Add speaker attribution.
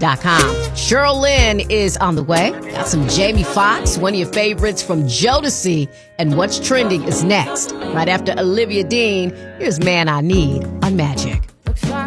Speaker 1: Cheryl Lynn is on the way. Got some Jamie Foxx, one of your favorites from Jodeci, and what's trending is next. Right after Olivia Dean, here's Man I Need on Magic.